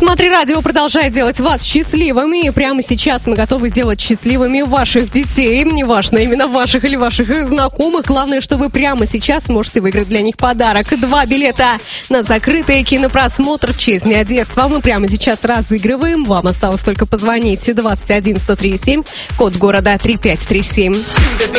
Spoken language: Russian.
Смотри, радио продолжает делать вас счастливыми. И прямо сейчас мы готовы сделать счастливыми ваших детей. Неважно, именно ваших или ваших знакомых. Главное, что вы прямо сейчас можете выиграть для них подарок. 2 билета на закрытый кинопросмотр в честь Дня детства. Мы прямо сейчас разыгрываем. Вам осталось только позвонить 21 103 7, код города 3537.